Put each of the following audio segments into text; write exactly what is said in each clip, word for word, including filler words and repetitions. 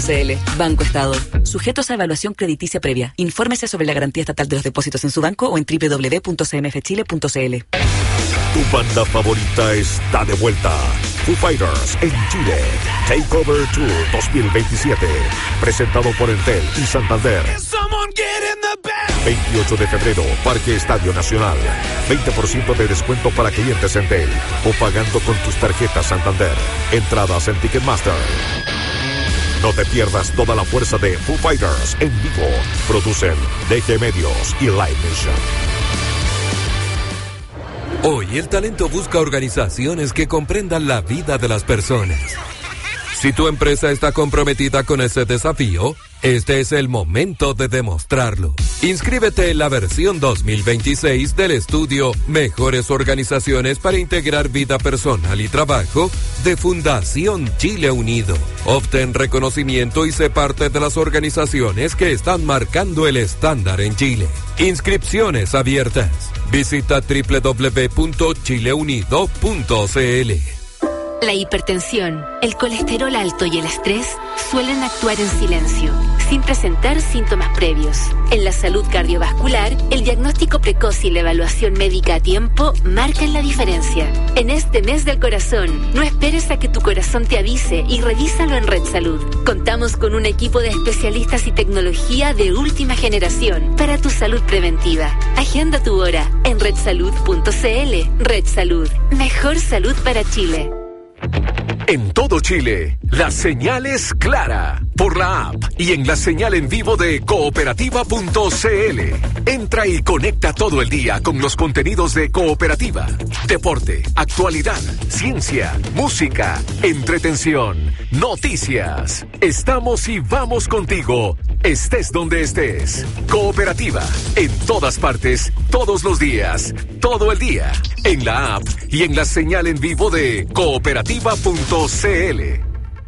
C L, Banco Estado. Sujetos a evaluación crediticia previa. Infórmese sobre la garantía estatal de los depósitos en su banco o en doble u doble u doble u punto c m f chile punto c l. Tu banda favorita está de vuelta. Foo Fighters en Chile. Takeover Tour dos mil veintisiete. Presentado por Entel y Santander. veintiocho de febrero, Parque Estadio Nacional. veinte por ciento de descuento para clientes Entel o pagando con tus tarjetas Santander. Entradas en Ticketmaster. No te pierdas toda la fuerza de Foo Fighters en vivo. Producen D G Medios y Live Nation. Hoy el talento busca organizaciones que comprendan la vida de las personas. Si tu empresa está comprometida con ese desafío, este es el momento de demostrarlo. Inscríbete en la versión dos mil veintiséis del estudio Mejores Organizaciones para Integrar Vida Personal y Trabajo de Fundación Chile Unido. Obtén reconocimiento y sé parte de las organizaciones que están marcando el estándar en Chile. Inscripciones abiertas. Visita doble u doble u doble u punto chile unido punto c l. La hipertensión, el colesterol alto y el estrés suelen actuar en silencio, sin presentar síntomas previos. En la salud cardiovascular, el diagnóstico precoz y la evaluación médica a tiempo marcan la diferencia. En este mes del corazón, no esperes a que tu corazón te avise y revísalo en Red Salud. Contamos con un equipo de especialistas y tecnología de última generación para tu salud preventiva. Agenda tu hora en red salud punto c l. Red Salud, mejor salud para Chile. En todo Chile, la señal es clara. Por la app y en la señal en vivo de cooperativa punto c l. Entra y conecta todo el día con los contenidos de Cooperativa. Deporte, actualidad, ciencia, música, entretención, noticias. Estamos y vamos contigo, estés donde estés. Cooperativa, en todas partes, todos los días, todo el día. En la app y en la señal en vivo de cooperativa punto c l.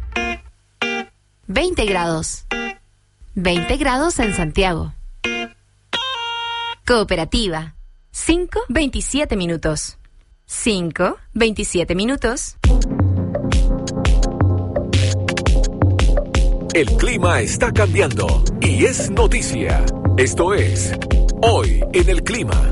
veinte grados. veinte grados en Santiago. Cooperativa. cinco, veintisiete minutos. cinco, veintisiete minutos. El clima está cambiando y es noticia. Esto es Hoy en el Clima.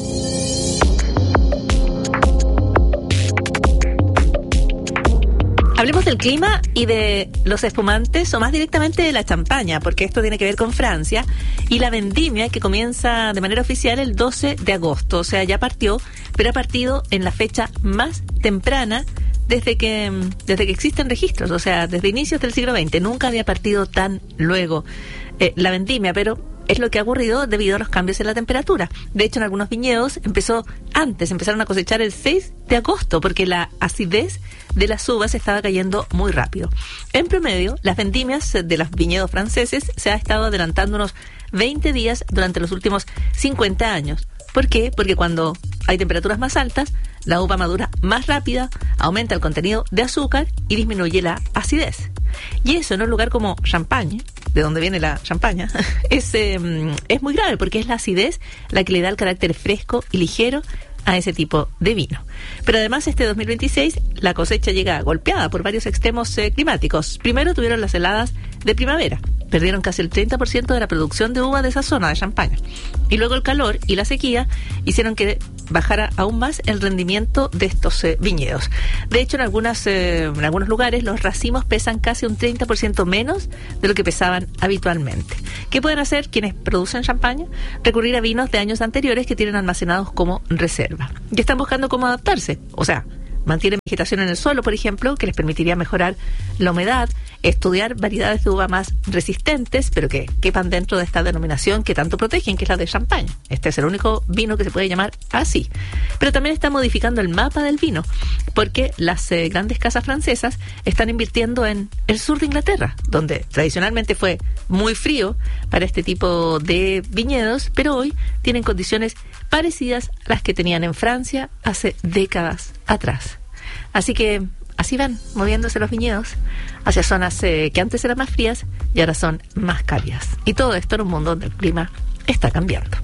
Hablemos del clima y de los espumantes, o más directamente de la champaña, porque esto tiene que ver con Francia, y la vendimia que comienza de manera oficial el doce de agosto, o sea, ya partió, pero ha partido en la fecha más temprana desde que desde que existen registros, o sea, desde inicios del siglo veinte, nunca había partido tan luego eh, la vendimia, pero es lo que ha ocurrido debido a los cambios en la temperatura. De hecho, en algunos viñedos empezó antes, empezaron a cosechar el seis de agosto, porque la acidez de las uvas estaba cayendo muy rápido. En promedio, las vendimias de los viñedos franceses se ha estado adelantando unos veinte días durante los últimos cincuenta años. ¿Por qué? Porque cuando hay temperaturas más altas, la uva madura más rápida, aumenta el contenido de azúcar y disminuye la acidez. Y eso en un lugar como Champagne, de donde viene la champaña, es, eh, es muy grave, porque es la acidez la que le da el carácter fresco y ligero a ese tipo de vino. Pero además, este dos mil veintiséis la cosecha llega golpeada por varios extremos eh, climáticos. Primero tuvieron las heladas de primavera, perdieron casi el treinta por ciento de la producción de uva de esa zona de Champaña. Y luego el calor y la sequía hicieron que bajara aún más el rendimiento de estos eh, viñedos. De hecho, en, algunas, eh, en algunos lugares los racimos pesan casi un treinta por ciento menos de lo que pesaban habitualmente. ¿Qué pueden hacer quienes producen champaña? Recurrir a vinos de años anteriores que tienen almacenados como reserva. Y están buscando cómo adaptarse, o sea, mantienen vegetación en el suelo, por ejemplo, que les permitiría mejorar la humedad, estudiar variedades de uva más resistentes, pero que quepan dentro de esta denominación que tanto protegen, que es la de champaña. Este es el único vino que se puede llamar así. Pero también está modificando el mapa del vino, porque las eh, grandes casas francesas están invirtiendo en el sur de Inglaterra, donde tradicionalmente fue muy frío para este tipo de viñedos, pero hoy tienen condiciones parecidas a las que tenían en Francia hace décadas atrás. Así que así van moviéndose los viñedos hacia zonas eh, que antes eran más frías y ahora son más cálidas. Y todo esto en un mundo donde el clima está cambiando.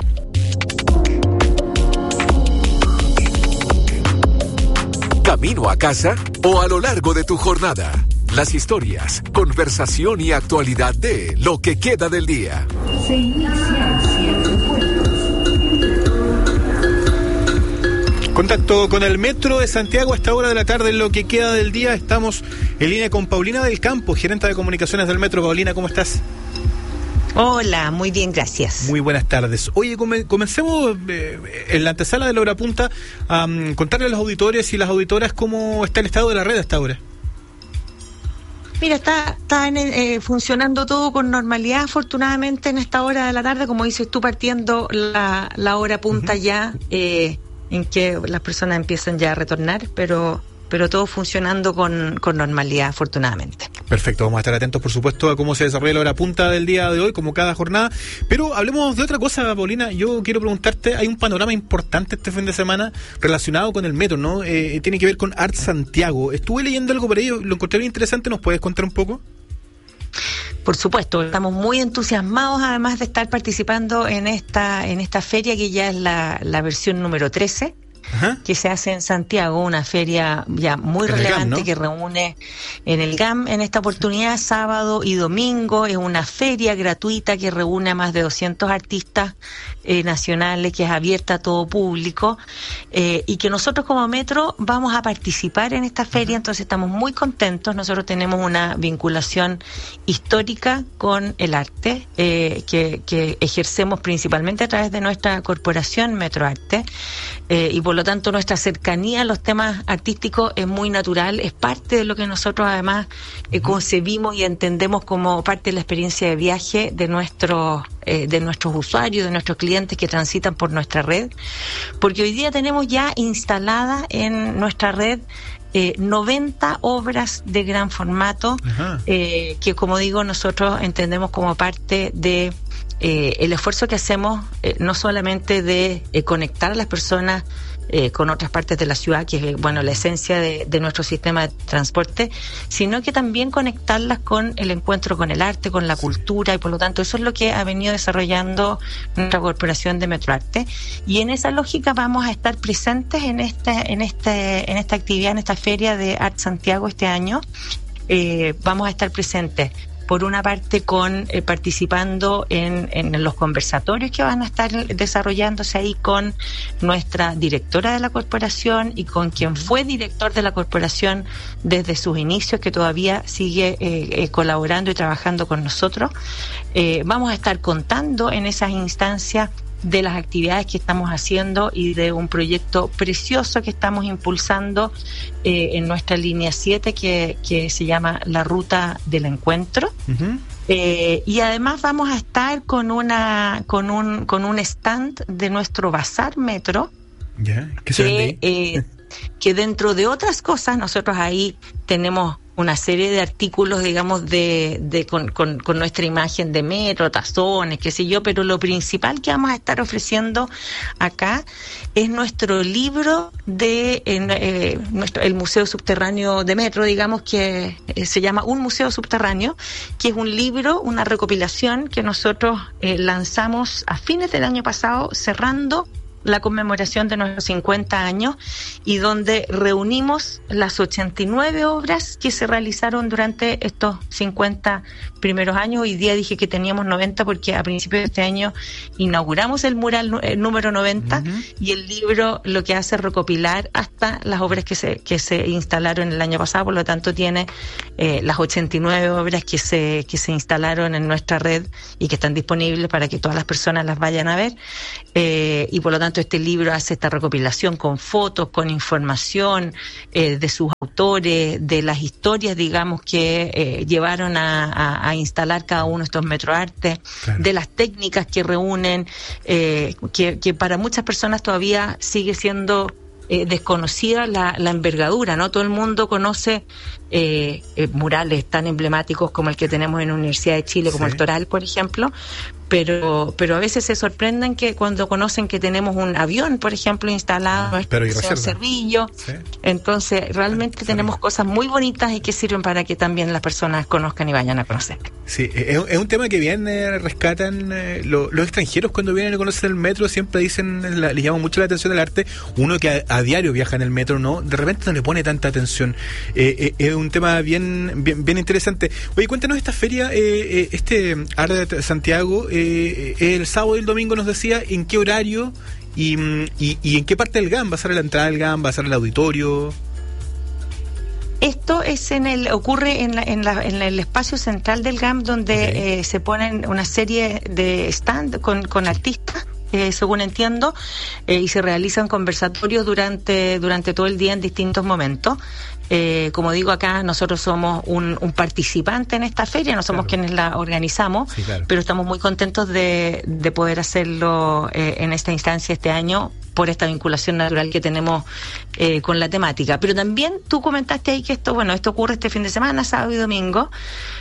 ¿Camino a casa o a lo largo de tu jornada? las historias, conversación y actualidad de lo que queda del día. Se inicia Cierre Puertos. Contacto con el Metro de Santiago a esta hora de la tarde, en lo que queda del día. Estamos en línea con Paulina del Campo, gerente de comunicaciones del Metro. Paulina, ¿cómo estás? Hola, muy bien, gracias. Muy buenas tardes. Oye, come, comencemos eh, en la antesala de la hora punta a um, contarle a los auditores y las auditoras cómo está el estado de la red hasta ahora. Mira, está, está en, eh, funcionando todo con normalidad, afortunadamente, en esta hora de la tarde, como dices tú, partiendo la, la hora punta uh-huh. ya, eh, en que las personas empiezan ya a retornar, pero... pero todo funcionando con, con normalidad, afortunadamente. Perfecto, vamos a estar atentos, por supuesto, a cómo se desarrolla la hora punta del día de hoy, como cada jornada. Pero hablemos de otra cosa, Paulina. Yo quiero preguntarte, hay un panorama importante este fin de semana relacionado con el metro, ¿no? Eh, tiene que ver con Art Santiago. Estuve leyendo algo por ahí, lo encontré bien interesante. ¿Nos puedes contar un poco? Por supuesto, estamos muy entusiasmados, además de estar participando en esta, en esta feria, que ya es la, la versión número trece. Ajá. Que se hace en Santiago, una feria ya muy en relevante, G A M, ¿no? Que reúne en el G A M en esta oportunidad sábado y domingo. Es una feria gratuita que reúne a más de doscientos artistas eh, nacionales, que es abierta a todo público, eh, y que nosotros como Metro vamos a participar en esta feria. Ajá. Entonces estamos muy contentos. Nosotros tenemos una vinculación histórica con el arte, eh, que, que ejercemos principalmente a través de nuestra corporación Metro Arte, eh, y por Por lo tanto, nuestra cercanía a los temas artísticos es muy natural, es parte de lo que nosotros además eh, concebimos y entendemos como parte de la experiencia de viaje de nuestros eh, de nuestros usuarios, de nuestros clientes que transitan por nuestra red, porque hoy día tenemos ya instalada en nuestra red Eh, noventa obras de gran formato, eh, que, como digo, nosotros entendemos como parte de eh, el esfuerzo que hacemos, eh, no solamente de eh, conectar a las personas eh, con otras partes de la ciudad, que es, bueno, la esencia de, de nuestro sistema de transporte, sino que también conectarlas con el encuentro con el arte, con la cultura, y por lo tanto eso es lo que ha venido desarrollando nuestra corporación de Metroarte, y en esa lógica vamos a estar presentes en este, en este, en esta actividad, en esta feria de Art Santiago este año. Eh, vamos a estar presentes, por una parte, con eh, participando en, en los conversatorios que van a estar desarrollándose ahí con nuestra directora de la corporación y con quien fue director de la corporación desde sus inicios, que todavía sigue eh, eh, colaborando y trabajando con nosotros. Eh, vamos a estar contando en esas instancias de las actividades que estamos haciendo y de un proyecto precioso que estamos impulsando eh, en nuestra línea siete, que, que se llama La Ruta del Encuentro. Uh-huh. Eh, y además vamos a estar con una con un con un stand de nuestro Bazar Metro, yeah. ¿Qué se vende ahí? Eh, que dentro de otras cosas nosotros ahí tenemos una serie de artículos, digamos, de, de con, con, con nuestra imagen de metro, tazones, qué sé yo, pero lo principal que vamos a estar ofreciendo acá es nuestro libro de eh, nuestro, el Museo Subterráneo de Metro, digamos, que eh, se llama Un Museo Subterráneo, que es un libro, una recopilación que nosotros eh, lanzamos a fines del año pasado, cerrando la conmemoración de nuestros cincuenta años, y donde reunimos las ochenta y nueve obras que se realizaron durante estos cincuenta primeros años. Hoy día dije que teníamos noventa porque a principios de este año inauguramos el mural el número noventa, uh-huh. y el libro lo que hace es recopilar hasta las obras que se que se instalaron el año pasado. Por lo tanto, tiene eh, las ochenta y nueve obras que se que se instalaron en nuestra red y que están disponibles para que todas las personas las vayan a ver, eh, y por lo tanto este libro hace esta recopilación con fotos, con información eh, de sus autores, de las historias, digamos, que eh, llevaron a, a, a instalar cada uno de estos metroartes, claro. de las técnicas que reúnen, eh, que, que para muchas personas todavía sigue siendo eh, desconocida la, la envergadura, ¿no? Todo el mundo conoce eh, eh, murales tan emblemáticos como el que tenemos en la Universidad de Chile, como sí. el Toral, por ejemplo, pero pero a veces se sorprenden que cuando conocen que tenemos un avión, por ejemplo, instalado ah, en nuestro Cerrillo. ¿Sí? Entonces, realmente ah, tenemos sí. cosas muy bonitas y que sirven para que también las personas conozcan y vayan a conocer. Sí, es, es un tema que bien eh, rescatan eh, lo, los extranjeros cuando vienen a conocer el metro, siempre dicen, la, les llama mucho la atención el arte. Uno que a, a diario viaja en el metro, no, de repente no le pone tanta atención. Eh, eh, es un tema bien, bien bien interesante. Oye, cuéntanos esta feria, eh, eh, este Arte Santiago, eh, eh, el sábado y el domingo nos decía en qué horario y, y, y en qué parte del G A M va a ser la entrada del G A M, va a ser el auditorio. Esto es en el ocurre en, la, en, la, en el espacio central del G A M, donde okay. eh, se ponen una serie de stand con, con artistas, eh, según entiendo, eh, y se realizan conversatorios durante durante todo el día en distintos momentos. Eh, como digo, acá nosotros somos un, un participante en esta feria, no somos claro. quienes la organizamos, sí, claro. pero estamos muy contentos de, de poder hacerlo eh, en esta instancia este año, por esta vinculación natural que tenemos eh, con la temática. Pero también tú comentaste ahí que esto, bueno, esto ocurre este fin de semana, sábado y domingo,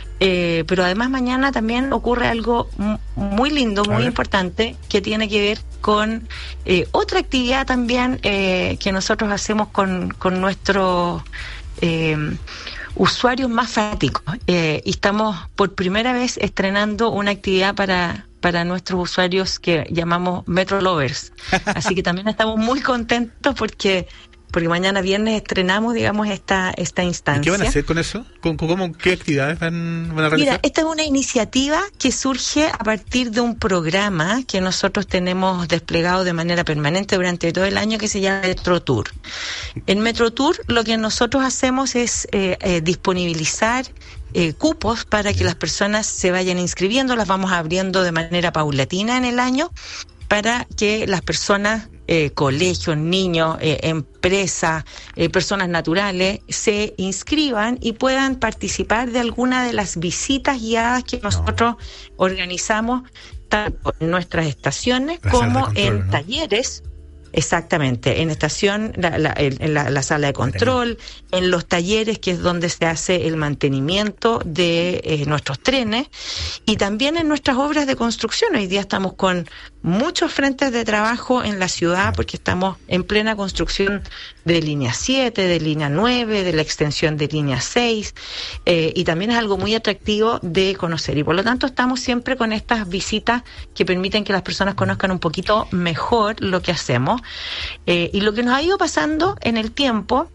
eh, pero además mañana también ocurre algo m- muy lindo, muy importante, que tiene que ver con eh, otra actividad también eh, que nosotros hacemos con, con nuestros eh, usuarios más fanáticos. Eh, y estamos por primera vez estrenando una actividad para... para nuestros usuarios que llamamos Metro Lovers. Así que también estamos muy contentos porque porque mañana viernes estrenamos, digamos, esta esta instancia. ¿Y qué van a hacer con eso? ¿Con, con, cómo, ¿Qué actividades van, van a realizar? Mira, esta es una iniciativa que surge a partir de un programa que nosotros tenemos desplegado de manera permanente durante todo el año que se llama Metro Tour. En Metro Tour lo que nosotros hacemos es eh, eh, disponibilizar Eh, cupos para que las personas se vayan inscribiendo, las vamos abriendo de manera paulatina en el año para que las personas, eh, colegios, niños, eh, empresas, eh, personas naturales se inscriban y puedan participar de alguna de las visitas guiadas que nosotros no. organizamos tanto en nuestras estaciones la como control, en ¿no? talleres. Exactamente, en estación, la, la, en la, la sala de control, en los talleres, que es donde se hace el mantenimiento de eh, nuestros trenes, y también en nuestras obras de construcción. Hoy día estamos con muchos frentes de trabajo en la ciudad porque estamos en plena construcción de línea siete, de línea nueve, de la extensión de línea seis, eh, y también es algo muy atractivo de conocer, y por lo tanto estamos siempre con estas visitas que permiten que las personas conozcan un poquito mejor lo que hacemos. Eh, y lo que nos ha ido pasando en el tiempo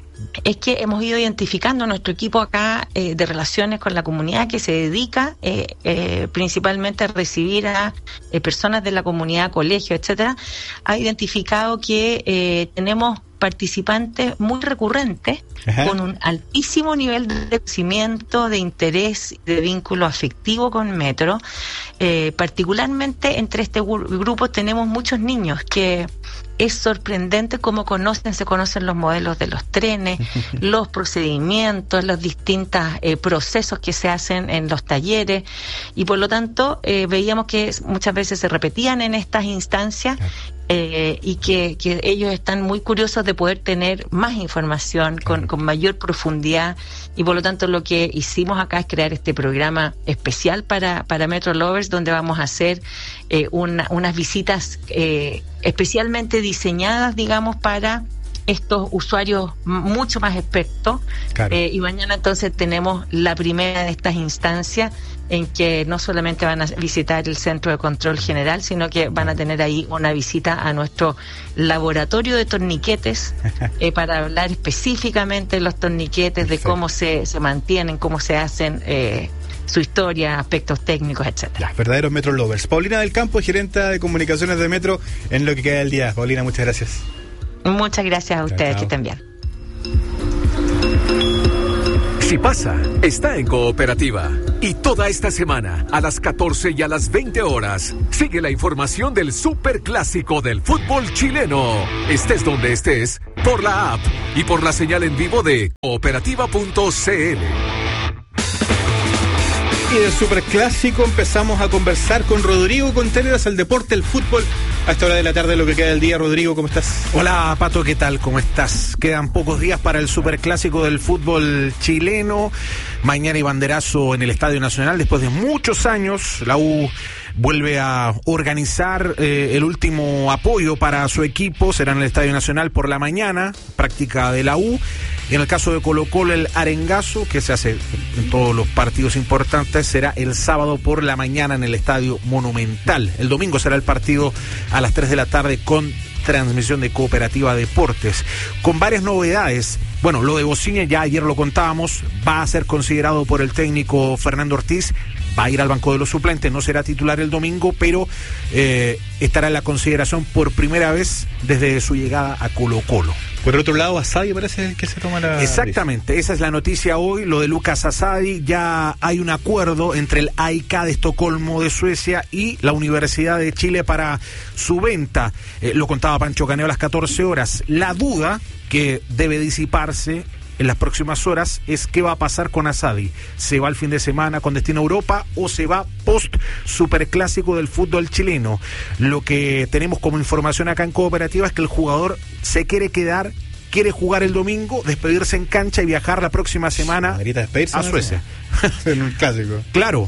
es que hemos ido identificando nuestro equipo acá eh, de relaciones con la comunidad, que se dedica eh, eh, principalmente a recibir a eh, personas de la comunidad, colegios, etcétera. Ha identificado que eh, tenemos participantes muy recurrentes, Ajá. con un altísimo nivel de conocimiento, de interés, de vínculo afectivo con Metro. Eh, particularmente entre este grupo tenemos muchos niños que es sorprendente cómo conocen, se conocen los modelos de los trenes, los procedimientos, los distintos eh, procesos que se hacen en los talleres, y por lo tanto eh, veíamos que muchas veces se repetían en estas instancias. Eh, y que, que ellos están muy curiosos de poder tener más información con, con mayor profundidad, y por lo tanto lo que hicimos acá es crear este programa especial para, para Metro Lovers, donde vamos a hacer eh, una, unas visitas eh, especialmente diseñadas, digamos, para estos usuarios mucho más expertos. Claro. Eh, y mañana entonces tenemos la primera de estas instancias en que no solamente van a visitar el centro de control general, sino que van a tener ahí una visita a nuestro laboratorio de torniquetes eh, para hablar específicamente de los torniquetes, Perfecto. de cómo se, se mantienen, cómo se hacen, eh, su historia, aspectos técnicos, etcétera. Los verdaderos Metro Lovers. Paulina del Campo, gerenta de comunicaciones de Metro, en lo que queda del día. Paulina, muchas gracias. Muchas gracias a ustedes, chao, chao. Que estén bien. Si pasa, está en Cooperativa. Y toda esta semana, a las catorce y a las veinte horas, sigue la información del superclásico del fútbol chileno. Estés donde estés, por la app y por la señal en vivo de cooperativa punto c l. Y del Superclásico empezamos a conversar con Rodrigo Contreras, el deporte, el fútbol, a esta hora de la tarde, lo que queda del día. Rodrigo, ¿cómo estás? Hola, Pato, ¿qué tal? ¿Cómo estás? Quedan pocos días para el Superclásico del fútbol chileno. Mañana hay banderazo en el Estadio Nacional. Después de muchos años, la U vuelve a organizar eh, el último apoyo para su equipo. Será en el Estadio Nacional por la mañana, práctica de la U. Y en el caso de Colo-Colo, el arengazo, que se hace en todos los partidos importantes, será el sábado por la mañana en el Estadio Monumental. El domingo será el partido a las tres de la tarde con transmisión de Cooperativa Deportes, con varias novedades. Bueno, lo de Bociña ya ayer lo contábamos, va a ser considerado por el técnico Fernando Ortiz, va a ir al banco de los suplentes, no será titular el domingo, pero eh, estará en la consideración por primera vez desde su llegada a Colo-Colo. Por otro lado, Asadi parece el que se toma la... Exactamente, esa es la noticia hoy, lo de Lucas Asadi. Ya hay un acuerdo entre el A I K de Estocolmo de Suecia y la Universidad de Chile para su venta. Eh, lo contaba Pancho Caneo a las catorce horas. La duda que debe disiparse en las próximas horas es qué va a pasar con Asadi. ¿Se va el fin de semana con destino a Europa o se va post superclásico del fútbol chileno? Lo que tenemos como información acá en Cooperativa es que el jugador se quiere quedar, quiere jugar el domingo, despedirse en cancha y viajar la próxima semana a Suecia. En un clásico. Claro,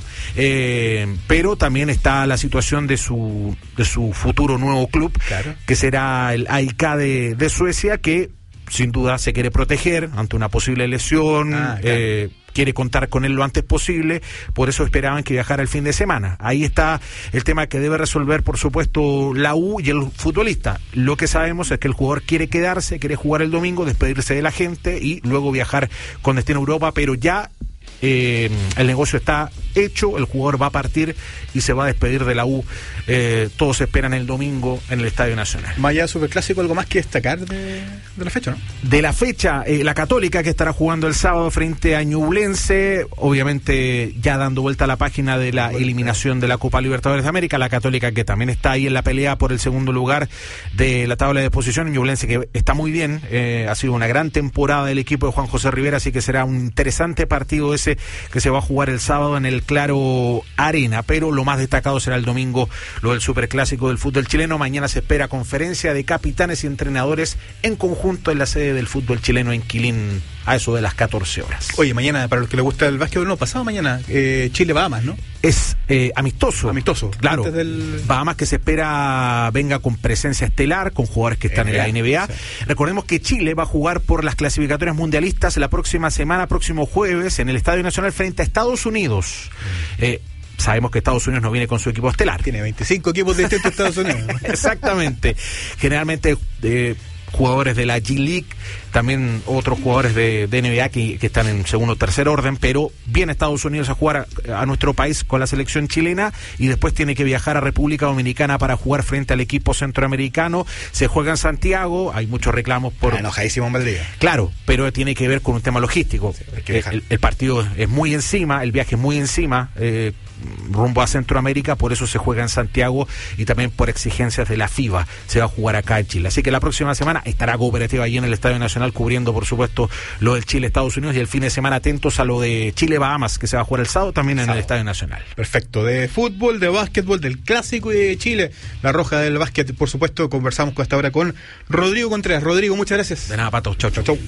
eh, pero también está la situación de su de su futuro nuevo club, claro, que será el A I K de, de Suecia, que sin duda se quiere proteger ante una posible lesión, ah, claro. eh, quiere contar con él lo antes posible, por eso esperaban que viajara el fin de semana. Ahí está el tema que debe resolver, por supuesto, la U y el futbolista. Lo que sabemos es que el jugador quiere quedarse, quiere jugar el domingo, despedirse de la gente y luego viajar con destino a Europa, pero ya eh, el negocio está hecho, el jugador va a partir y se va a despedir de la U. Eh, todos esperan el domingo en el Estadio Nacional. Más allá de Superclásico, ¿algo más que destacar de, de la fecha, no? De la fecha, eh, la Católica, que estará jugando el sábado frente a Ñublense, obviamente ya dando vuelta a la página de la eliminación de la Copa Libertadores de América. La Católica, que también está ahí en la pelea por el segundo lugar de la tabla de posición. Ñublense, que está muy bien, eh, ha sido una gran temporada del equipo de Juan José Rivera, así que será un interesante partido ese que se va a jugar el sábado en el Claro Arena, pero lo más destacado será el domingo, lo del Superclásico del fútbol chileno. Mañana se espera conferencia de capitanes y entrenadores en conjunto en la sede del fútbol chileno en Quilín, a eso de las catorce horas. Oye, mañana, para los que les gusta el básquetbol, no, pasado mañana, eh, Chile-Bahamas, ¿no? Es eh, amistoso. Amistoso. Claro. Del... Bahamas, que se espera venga con presencia estelar, con jugadores que están eh, en la N B A. Sí. Recordemos que Chile va a jugar por las clasificatorias mundialistas la próxima semana, próximo jueves, en el Estadio Nacional frente a Estados Unidos. Mm. Eh, Sabemos que Estados Unidos no viene con su equipo estelar. Tiene veinticinco equipos distintos Estados Unidos. Exactamente. Generalmente eh, jugadores de la G-League, también otros jugadores de, de N B A que, que están en segundo o tercer orden, pero viene Estados Unidos a jugar a, a nuestro país con la selección chilena y después tiene que viajar a República Dominicana para jugar frente al equipo centroamericano. Se juega en Santiago, hay muchos reclamos por... Ah, enojadísimo en Valdivia. Claro, pero tiene que ver con un tema logístico. Sí, hay que el, el partido es muy encima, el viaje es muy encima, eh, rumbo a Centroamérica, por eso se juega en Santiago y también por exigencias de la FIBA se va a jugar acá en Chile. Así que la próxima semana estará Cooperativa allí en el Estadio Nacional cubriendo, por supuesto, lo del Chile-Estados Unidos, y el fin de semana atentos a lo de Chile-Bahamas, que se va a jugar el sábado también en sábado. El Estadio Nacional. Perfecto. De fútbol, de básquetbol, del clásico y de Chile, la roja del básquet, por supuesto, conversamos con esta hora con Rodrigo Contreras. Rodrigo, muchas gracias. De nada, Pato. Chau, chau, chau.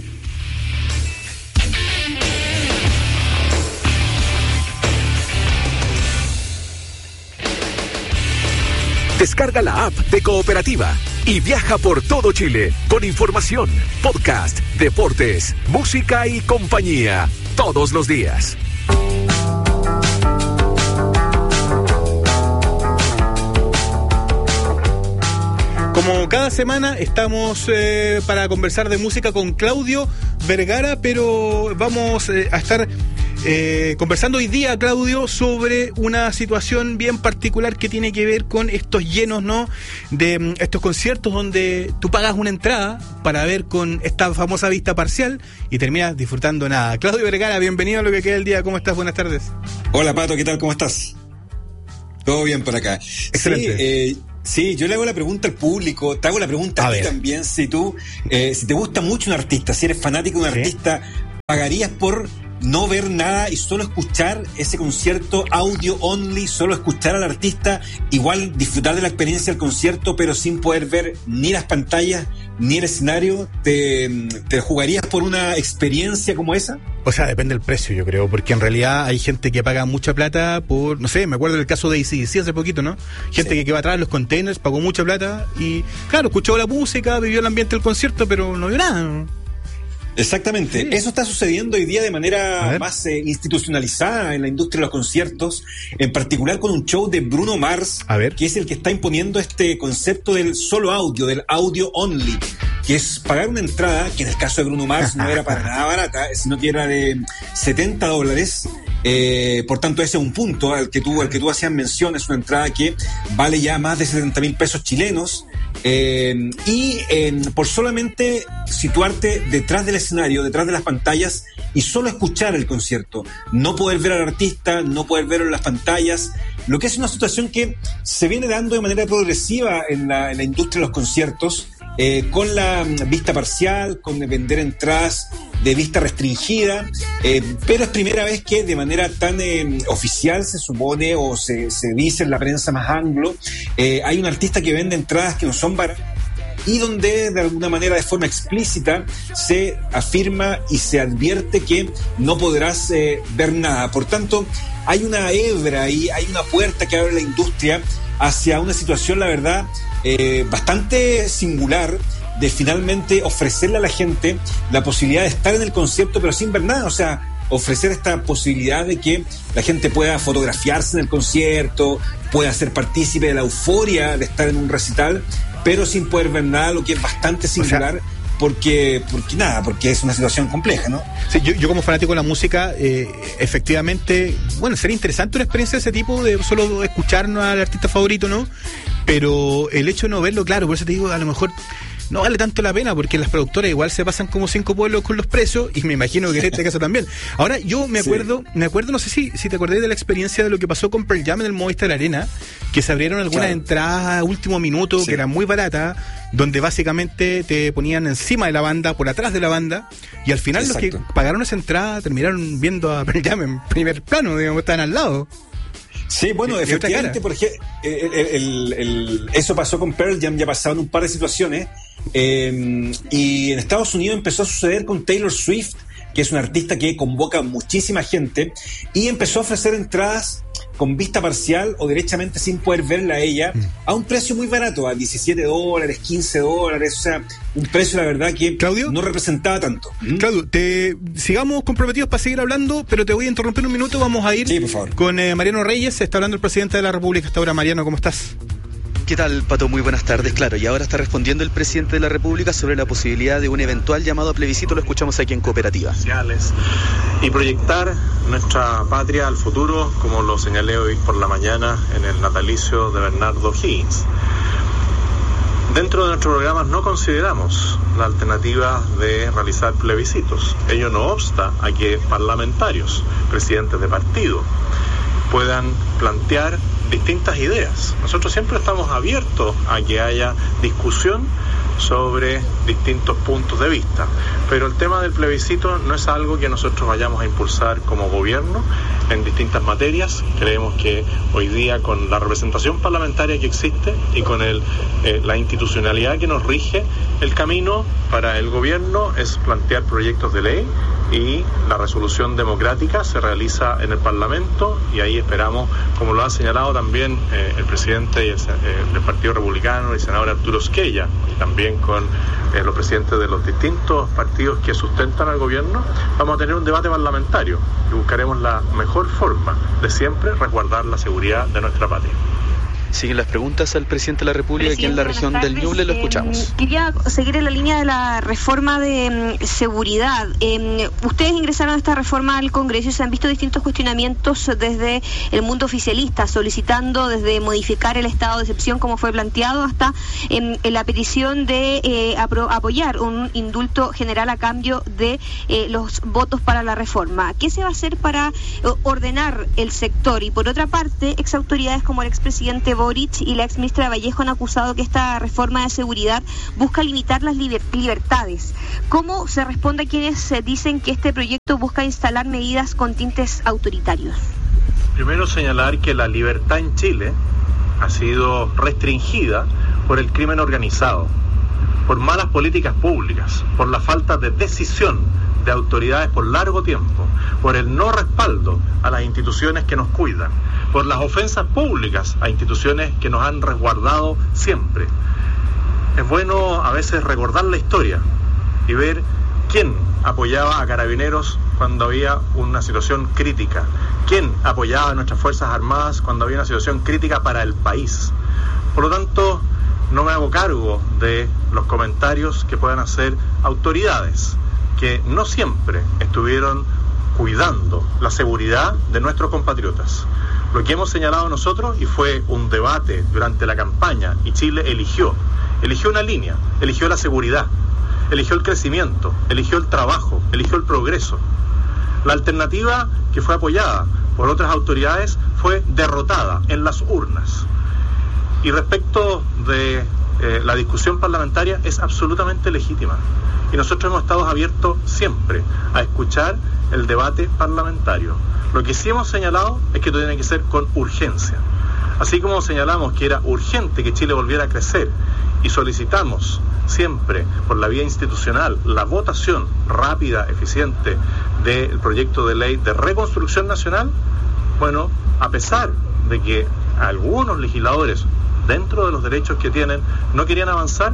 Descarga la app de Cooperativa y viaja por todo Chile con información, podcast, deportes, música y compañía todos los días. Como cada semana estamos eh, para conversar de música con Claudio Vergara, pero vamos eh, a estar eh, conversando hoy día, Claudio, sobre una situación bien particular que tiene que ver con estos llenos, ¿no? De um, estos conciertos donde tú pagas una entrada para ver con esta famosa vista parcial y terminas disfrutando nada. Claudio Vergara, bienvenido a Lo que queda del día. ¿Cómo estás? Buenas tardes. Hola, Pato, ¿qué tal? ¿Cómo estás? Todo bien por acá. Excelente. Sí, eh, sí, yo le hago la pregunta al público, te hago la pregunta a, a ti también, si tú, eh, si te gusta mucho un artista, si eres fanático de un ¿Sí? artista, ¿pagarías por no ver nada y solo escuchar ese concierto audio only, solo escuchar al artista, igual disfrutar de la experiencia del concierto, pero sin poder ver ni las pantallas ni el escenario? ¿Te, te jugarías por una experiencia como esa? O sea, depende del precio, yo creo, porque en realidad hay gente que paga mucha plata por, no sé, me acuerdo del caso de A C D C hace poquito, ¿no? Gente sí. que, que va atrás de los containers, pagó mucha plata y, claro, escuchó la música, vivió el ambiente del concierto, pero no vio nada. Exactamente, sí. Eso está sucediendo hoy día de manera más eh, institucionalizada en la industria de los conciertos, en particular con un show de Bruno Mars, que es el que está imponiendo este concepto del solo audio, del audio only, que es pagar una entrada, que en el caso de Bruno Mars no era para nada barata, sino que era de setenta dólares. Eh, por tanto, ese es un punto al que tú, al que tú hacías mención. Es una entrada que vale ya más de setenta mil pesos chilenos. Eh, y eh, por solamente situarte detrás del escenario, detrás de las pantallas y solo escuchar el concierto, no poder ver al artista, no poder verlo en las pantallas, lo que es una situación que se viene dando de manera progresiva en la, en la industria de los conciertos, eh, con la vista parcial, con vender entradas de vista restringida, eh, pero es primera vez que de manera tan eh, oficial se supone o se, se dice en la prensa más anglo, eh, hay un artista que vende entradas que no son baratas y donde de alguna manera de forma explícita se afirma y se advierte que no podrás eh, ver nada. Por tanto, hay una hebra ahí, hay una puerta que abre la industria hacia una situación, la verdad, eh, bastante singular, de finalmente ofrecerle a la gente la posibilidad de estar en el concierto pero sin ver nada. O sea, ofrecer esta posibilidad de que la gente pueda fotografiarse en el concierto, pueda ser partícipe de la euforia de estar en un recital, pero sin poder ver nada, lo que es bastante singular. O sea, Porque, porque nada, porque es una situación compleja, ¿no? Sí, yo, yo como fanático de la música, eh, efectivamente, bueno, sería interesante una experiencia de ese tipo, de solo escucharnos al artista favorito, ¿no? Pero el hecho de no verlo, claro, por eso te digo, a lo mejor no vale tanto la pena, porque las productoras igual se pasan como cinco pueblos con los precios, y me imagino que en este caso también. Ahora, yo me acuerdo, sí. me acuerdo, no sé si, si te acordás de la experiencia de lo que pasó con Pearl Jam en el Movistar Arena, que se abrieron algunas claro. entradas a último minuto, sí. que eran muy baratas, donde básicamente te ponían encima de la banda, por atrás de la banda, y al final Exacto. los que pagaron esa entrada terminaron viendo a Pearl Jam en primer plano, digamos, estaban al lado. Sí, bueno, efectivamente, porque el, el, el, el, eso pasó con Pearl Jam, ya pasaron un par de situaciones, eh, y en Estados Unidos empezó a suceder con Taylor Swift, que es una artista que convoca muchísima gente, y empezó a ofrecer entradas con vista parcial o derechamente sin poder verla a ella, mm. a un precio muy barato, a diecisiete dólares, quince dólares, o sea, un precio, la verdad, que Claudio, no representaba tanto. ¿Mm? Claudio, te sigamos comprometidos para seguir hablando, pero te voy a interrumpir un minuto, vamos a ir sí, por favor. con eh, Mariano Reyes, está hablando el presidente de la República hasta ahora. Mariano, ¿cómo estás? ¿Qué tal, Pato? Muy buenas tardes. Claro, y ahora está respondiendo el presidente de la República sobre la posibilidad de un eventual llamado a plebiscito. Lo escuchamos aquí en Cooperativa. Y proyectar nuestra patria al futuro, como lo señalé hoy por la mañana en el natalicio de Bernardo Higgins. Dentro de nuestros programas no consideramos la alternativa de realizar plebiscitos. Ello no obsta a que parlamentarios, presidentes de partido, puedan plantear distintas ideas. Nosotros siempre estamos abiertos a que haya discusión sobre distintos puntos de vista, pero el tema del plebiscito no es algo que nosotros vayamos a impulsar como gobierno en distintas materias. Creemos que hoy día, con la representación parlamentaria que existe y con el, eh, la institucionalidad que nos rige, el camino para el gobierno es plantear proyectos de ley, y la resolución democrática se realiza en el Parlamento, y ahí esperamos, como lo ha señalado también eh, el presidente y el, eh, del Partido Republicano, el senador Arturo Esquella, y también con eh, los presidentes de los distintos partidos que sustentan al gobierno, vamos a tener un debate parlamentario y buscaremos la mejor forma de siempre resguardar la seguridad de nuestra patria. Siguen las preguntas al presidente de la República, aquí en la región tardes. del Ñuble, lo escuchamos. Eh, quería seguir en la línea de la reforma de um, seguridad. Eh, ustedes ingresaron a esta reforma al Congreso y se han visto distintos cuestionamientos desde el mundo oficialista, solicitando desde modificar el estado de excepción, como fue planteado, hasta eh, la petición de eh, apro- apoyar un indulto general a cambio de eh, los votos para la reforma. ¿Qué se va a hacer para eh, ordenar el sector? Y por otra parte, exautoridades como el expresidente Boric y la ex ministra Vallejo han acusado que esta reforma de seguridad busca limitar las liber- libertades. ¿Cómo se responde a quienes eh, dicen que este proyecto busca instalar medidas con tintes autoritarios? Primero señalar que la libertad en Chile ha sido restringida por el crimen organizado, por malas políticas públicas, por la falta de decisión de autoridades por largo tiempo, por el no respaldo a las instituciones que nos cuidan, por las ofensas públicas a instituciones que nos han resguardado siempre. Es bueno a veces recordar la historia y ver quién apoyaba a Carabineros cuando había una situación crítica, quién apoyaba a nuestras Fuerzas Armadas cuando había una situación crítica para el país. Por lo tanto, no me hago cargo de los comentarios que puedan hacer autoridades que no siempre estuvieron cuidando la seguridad de nuestros compatriotas. Lo que hemos señalado nosotros, y fue un debate durante la campaña, y Chile eligió, eligió una línea, eligió la seguridad, eligió el crecimiento, eligió el trabajo, eligió el progreso. La alternativa que fue apoyada por otras autoridades fue derrotada en las urnas. Y respecto de eh, la discusión parlamentaria, es absolutamente legítima. Y nosotros hemos estado abiertos siempre a escuchar el debate parlamentario. Lo que sí hemos señalado es que esto tiene que ser con urgencia. Así como señalamos que era urgente que Chile volviera a crecer y solicitamos siempre por la vía institucional la votación rápida, eficiente del proyecto de ley de reconstrucción nacional, bueno, a pesar de que algunos legisladores, dentro de los derechos que tienen, no querían avanzar,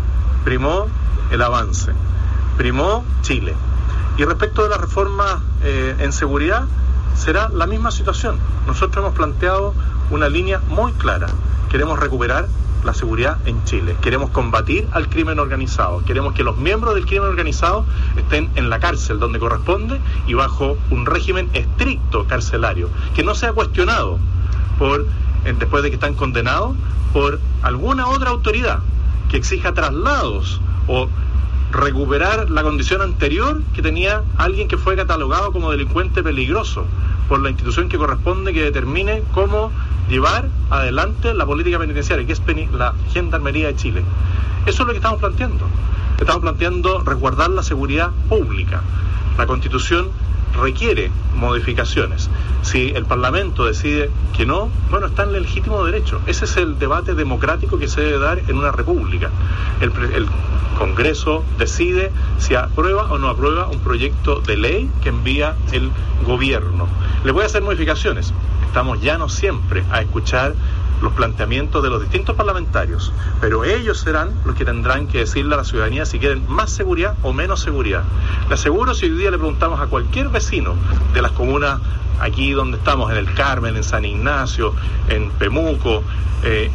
primó el avance, primó Chile. Y respecto de la reforma eh, en seguridad, será la misma situación. Nosotros hemos planteado una línea muy clara. Queremos recuperar la seguridad en Chile. Queremos combatir al crimen organizado. Queremos que los miembros del crimen organizado estén en la cárcel donde corresponde y bajo un régimen estricto carcelario, que no sea cuestionado por, eh, después de que están condenados, por alguna otra autoridad que exija traslados o recuperar la condición anterior que tenía alguien que fue catalogado como delincuente peligroso por la institución que corresponde, que determine cómo llevar adelante la política penitenciaria, que es la Gendarmería de Chile. Eso es lo que estamos planteando. Estamos planteando resguardar la seguridad pública. La Constitución requiere modificaciones. Si el Parlamento decide que no, bueno, está en el legítimo derecho. Ese es el debate democrático que se debe dar en una república. El, el Congreso decide si aprueba o no aprueba un proyecto de ley que envía el gobierno. Le voy a hacer modificaciones. Estamos llanos siempre a escuchar los planteamientos de los distintos parlamentarios, pero ellos serán los que tendrán que decirle a la ciudadanía si quieren más seguridad o menos seguridad. Le aseguro, si hoy día le preguntamos a cualquier vecino de las comunas aquí donde estamos, en el Carmen, en San Ignacio, en Pemuco, eh,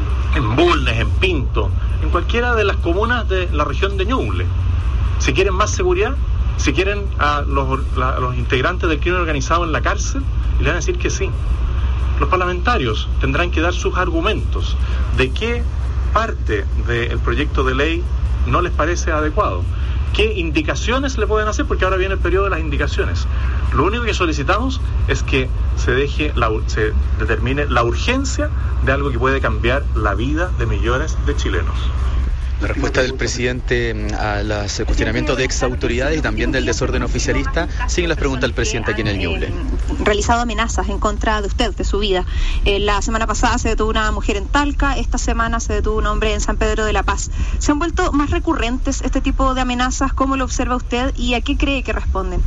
en Bulnes, en Pinto, en cualquiera de las comunas de la región de Ñuble, si quieren más seguridad, si quieren a los, la, a los integrantes del crimen organizado en la cárcel, y le van a decir que sí. Los parlamentarios tendrán que dar sus argumentos de qué parte del proyecto de ley no les parece adecuado, qué indicaciones le pueden hacer, porque ahora viene el periodo de las indicaciones. Lo único que solicitamos es que se deje la, se determine la urgencia de algo que puede cambiar la vida de millones de chilenos. La respuesta del presidente a los cuestionamientos de ex autoridades y también del desorden oficialista. Siguen las preguntas del presidente aquí en el Ñuble. Realizado amenazas en contra de usted, de su vida. Eh, la semana pasada se detuvo una mujer en Talca, esta semana se detuvo un hombre en San Pedro de la Paz. ¿Se han vuelto más recurrentes este tipo de amenazas? ¿Cómo lo observa usted y a qué cree que responden?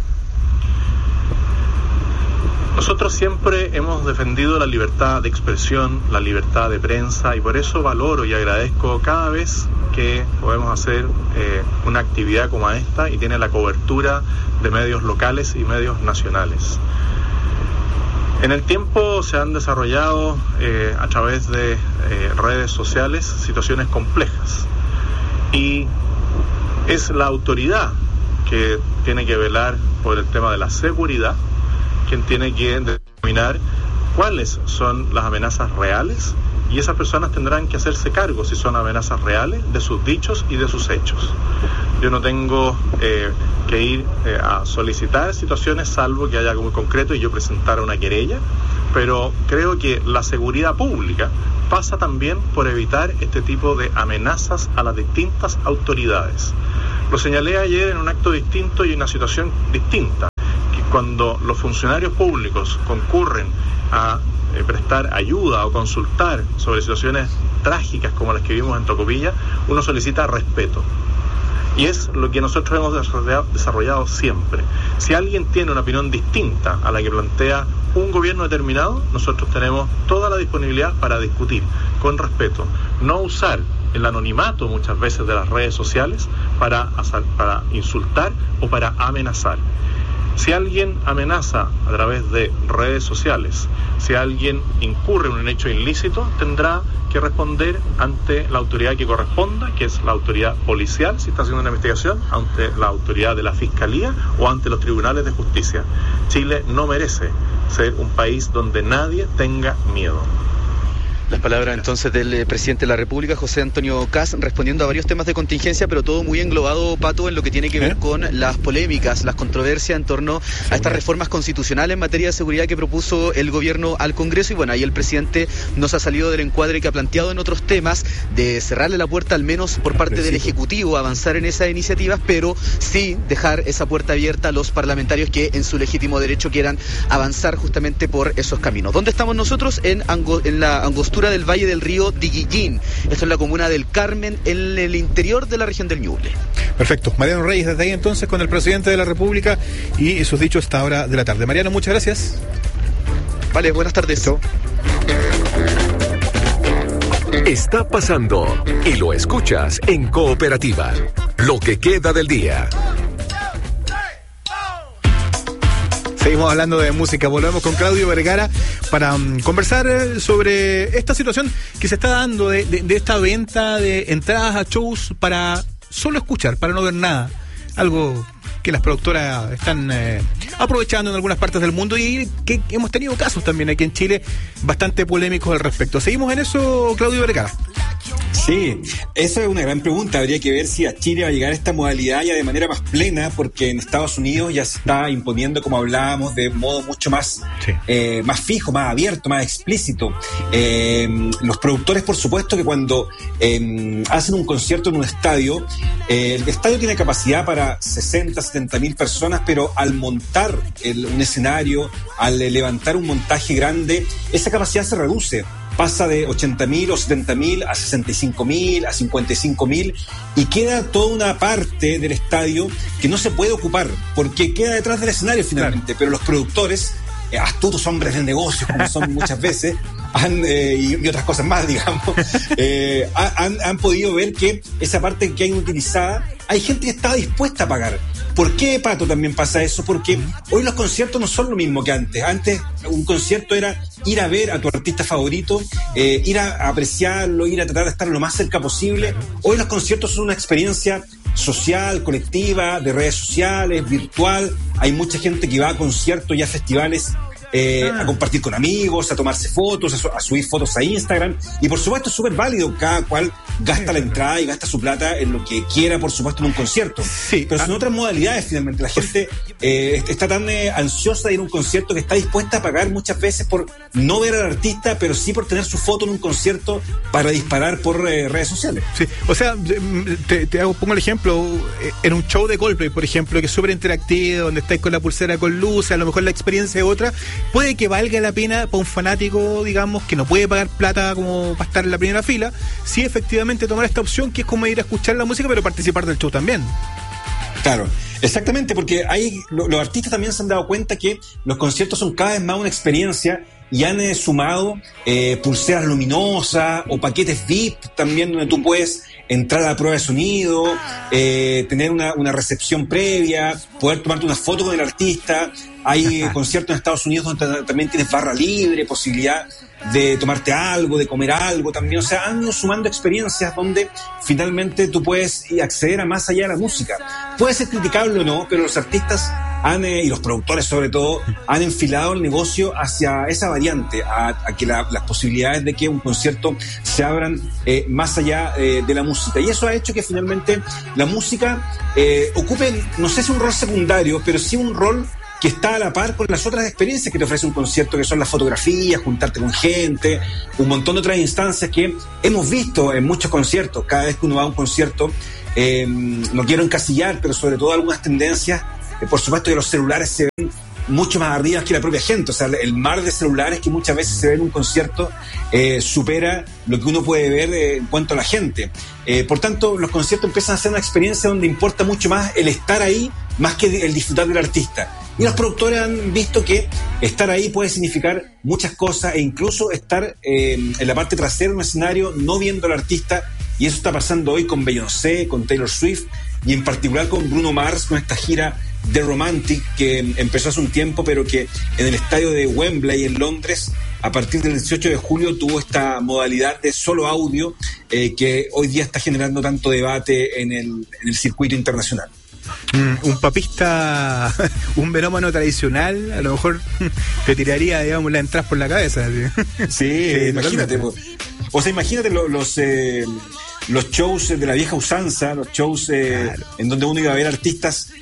Nosotros siempre hemos defendido la libertad de expresión, la libertad de prensa, y por eso valoro y agradezco cada vez que podemos hacer eh, una actividad como esta y tiene la cobertura de medios locales y medios nacionales. En el tiempo se han desarrollado eh, a través de eh, redes sociales situaciones complejas y es la autoridad que tiene que velar por el tema de la seguridad, quien tiene que determinar cuáles son las amenazas reales, y esas personas tendrán que hacerse cargo, si son amenazas reales, de sus dichos y de sus hechos. Yo no tengo eh, que ir eh, a solicitar situaciones, salvo que haya algo muy concreto y yo presentara una querella, pero creo que la seguridad pública pasa también por evitar este tipo de amenazas a las distintas autoridades. Lo señalé ayer en un acto distinto y en una situación distinta, que cuando los funcionarios públicos concurren a eh, prestar ayuda o consultar sobre situaciones trágicas como las que vimos en Tocopilla, uno solicita respeto. Y es lo que nosotros hemos desarrollado, desarrollado siempre. Si alguien tiene una opinión distinta a la que plantea un gobierno determinado, nosotros tenemos toda la disponibilidad para discutir con respeto. No usar el anonimato muchas veces de las redes sociales para, para insultar o para amenazar. Si alguien amenaza a través de redes sociales, si alguien incurre en un hecho ilícito, tendrá que responder ante la autoridad que corresponda, que es la autoridad policial, si está haciendo una investigación, ante la autoridad de la Fiscalía o ante los tribunales de justicia. Chile no merece ser un país donde nadie tenga miedo. Las palabras entonces del eh, presidente de la República, José Antonio Kast, respondiendo a varios temas de contingencia, pero todo muy englobado, Pato, en lo que tiene que ver ¿Eh? con las polémicas, las controversias en torno a estas reformas constitucionales en materia de seguridad que propuso el gobierno al Congreso. Y bueno, ahí el presidente nos ha salido del encuadre que ha planteado en otros temas de cerrarle la puerta, al menos por parte del Ejecutivo, a avanzar en esas iniciativas, pero sí dejar esa puerta abierta a los parlamentarios que en su legítimo derecho quieran avanzar justamente por esos caminos. ¿Dónde estamos nosotros? En, Ango- en la angostura del Valle del Río Diguillín. Esto es la comuna del Carmen, en el interior de la región del Ñuble. Perfecto. Mariano Reyes, desde ahí entonces con el presidente de la República y sus dichos a esta hora de la tarde. Mariano, muchas gracias. Vale, buenas tardes. Chao. Está pasando y lo escuchas en Cooperativa. Lo que queda del día. Seguimos hablando de música, volvemos con Claudio Vergara para um, conversar eh, sobre esta situación que se está dando de, de, de esta venta de entradas a shows para solo escuchar, para no ver nada. Algo que las productoras están eh, aprovechando en algunas partes del mundo y que hemos tenido casos también aquí en Chile bastante polémicos al respecto. ¿Seguimos en eso, Claudio Vergara? Sí, esa es una gran pregunta. Habría que ver si a Chile va a llegar esta modalidad ya de manera más plena, porque en Estados Unidos ya se está imponiendo, como hablábamos, de modo mucho más, sí. eh, más fijo, más abierto, más explícito. Eh, los productores, por supuesto, que cuando eh, hacen un concierto en un estadio, eh, el estadio tiene capacidad para sesenta, setenta mil personas, pero al montar el, un escenario, al levantar un montaje grande, esa capacidad se reduce. Pasa de ochenta mil o setenta mil a sesenta y cinco mil, a cincuenta y cinco mil, y queda toda una parte del estadio que no se puede ocupar, porque queda detrás del escenario finalmente, claro. Pero los productores, eh, astutos hombres de negocios, como son muchas veces, han, eh, y, y otras cosas más, digamos, eh, han, han podido ver que esa parte que hay utilizada, hay gente que está dispuesta a pagar. ¿Por qué, Pato, también pasa eso? Porque hoy los conciertos no son lo mismo que antes. Antes un concierto era ir a ver a tu artista favorito, eh, ir a apreciarlo, ir a tratar de estar lo más cerca posible. Hoy los conciertos son una experiencia social, colectiva, de redes sociales, virtual. Hay mucha gente que va a conciertos y a festivales Eh, ah. a compartir con amigos, a tomarse fotos, a, su, a subir fotos a Instagram, y por supuesto es súper válido, cada cual gasta la entrada y gasta su plata en lo que quiera, por supuesto, en un concierto, sí. Pero son ah. otras modalidades finalmente. La gente eh, está tan eh, ansiosa de ir a un concierto que está dispuesta a pagar muchas veces por no ver al artista, pero sí por tener su foto en un concierto para disparar por eh, redes sociales. Sí, o sea, te, te hago, pongo el ejemplo, en un show de Coldplay, por ejemplo, que es súper interactivo, donde estáis con la pulsera con luces, a lo mejor la experiencia es otra. Puede que valga la pena para un fanático, digamos, que no puede pagar plata como para estar en la primera fila, sí efectivamente tomar esta opción, que es como ir a escuchar la música, pero participar del show también. Claro, exactamente, porque hay, lo, los artistas también se han dado cuenta que los conciertos son cada vez más una experiencia y han eh, sumado eh, pulseras luminosas o paquetes V I P también, donde tú puedes entrar a la prueba de sonido, eh, tener una, una recepción previa, poder tomarte una foto con el artista. Hay conciertos en Estados Unidos donde también tienes barra libre, posibilidad de tomarte algo, de comer algo también. O sea, han ido sumando experiencias donde finalmente tú puedes acceder a más allá de la música. Puede ser criticable o no, pero los artistas han, eh, y los productores sobre todo, han enfilado el negocio hacia esa variante, a, a que la, las posibilidades de que un concierto se abran eh, más allá eh, de la música. Y eso ha hecho que finalmente la música eh, ocupe, no sé si un rol secundario, pero sí un rol que está a la par con las otras experiencias que te ofrece un concierto, que son las fotografías, juntarte con gente, un montón de otras instancias que hemos visto en muchos conciertos. Cada vez que uno va a un concierto, eh, no quiero encasillar, pero sobre todo algunas tendencias, eh, por supuesto que los celulares se ven mucho más arriba que la propia gente. O sea, el mar de celulares que muchas veces se ve en un concierto eh, supera lo que uno puede ver eh, en cuanto a la gente. Eh, por tanto, los conciertos empiezan a ser una experiencia donde importa mucho más el estar ahí, más que el disfrutar del artista. Y los productores han visto que estar ahí puede significar muchas cosas, e incluso estar eh, en la parte trasera de un escenario no viendo al artista, y eso está pasando hoy con Beyoncé, con Taylor Swift, y en particular con Bruno Mars, con esta gira The Romantic, que empezó hace un tiempo, pero que en el estadio de Wembley en Londres, a partir del dieciocho de julio, tuvo esta modalidad de solo audio, eh, que hoy día está generando tanto debate en el, en el circuito internacional. Mm, un papista, un melómano tradicional, a lo mejor te tiraría, digamos, la entrada por la cabeza. Sí, sí, imagínate. Po. O sea, imagínate los los, eh, los shows de la vieja usanza, los shows eh, claro. en donde uno iba a ver artistas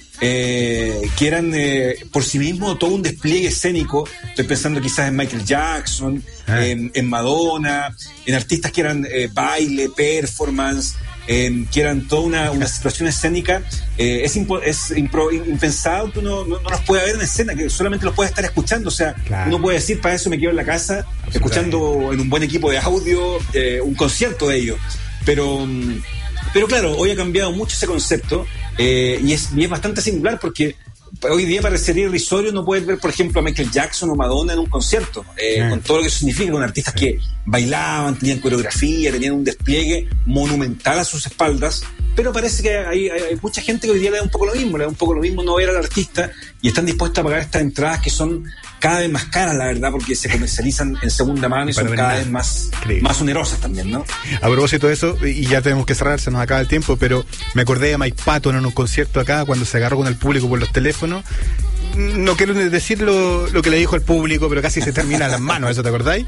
eh, que eran eh, por sí mismos todo un despliegue escénico. Estoy pensando quizás en Michael Jackson, ah. en, en Madonna, en artistas que eran eh, baile, performance, Eh, que eran toda una, una situación escénica. eh, es, impo, es impro, impensado que uno no, no los pueda ver en escena, que solamente los puede estar escuchando. O sea, claro. uno puede decir, para eso me quedo en la casa escuchando en un buen equipo de audio eh, un concierto de ellos, pero pero claro, hoy ha cambiado mucho ese concepto, eh, y, es, y es bastante singular, porque hoy día parecería irrisorio no poder ver, por ejemplo, a Michael Jackson o Madonna en un concierto, eh, sí. con todo lo que eso significa, con artistas sí. que bailaban, tenían coreografía, tenían un despliegue monumental a sus espaldas, pero parece que hay, hay, hay mucha gente que hoy día le da un poco lo mismo, le da un poco lo mismo no ver al artista, y están dispuestos a pagar estas entradas que son cada vez más caras, la verdad, porque se comercializan en segunda mano y son cada vez más, más onerosas también, ¿no? A propósito de eso, y ya tenemos que cerrar, se nos acaba el tiempo, pero me acordé de Mike Patton en un concierto acá, cuando se agarró con el público por los teléfonos. No quiero decir lo, lo que le dijo al público, pero casi se termina las manos, ¿eso te acordáis?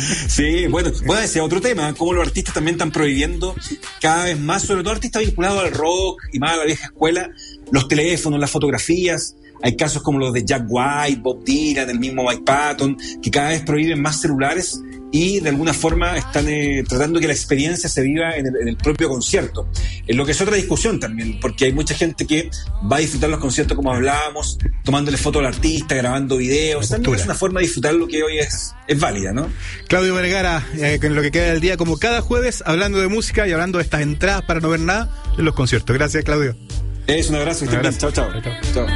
Sí, bueno, bueno, ese es otro tema, cómo los artistas también están prohibiendo cada vez más, sobre todo artistas vinculados al rock y más a la vieja escuela, los teléfonos, las fotografías. Hay casos como los de Jack White, Bob Dylan, el mismo Mike Patton, que cada vez prohíben más celulares y de alguna forma están eh, tratando que la experiencia se viva en el, en el propio concierto. En lo que es otra discusión también, porque hay mucha gente que va a disfrutar los conciertos como hablábamos, tomándole fotos al artista, grabando videos. También es una forma de disfrutar lo que hoy es, es válida, ¿no? Claudio Vergara, eh, en lo que queda del día, como cada jueves, hablando de música y hablando de estas entradas para no ver nada en los conciertos. Gracias, Claudio. Es un abrazo. Un abrazo. Chao, chao. Chao.